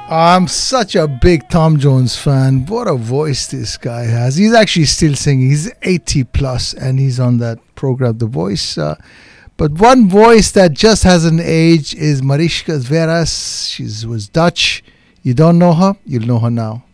I'm such a big Tom Jones fan. What a voice this guy has. He's actually still singing. He's 80 plus and he's on that program, The Voice. But one voice that just hasn't aged is Mariska Veras. She was Dutch. You don't know her? You'll know her now.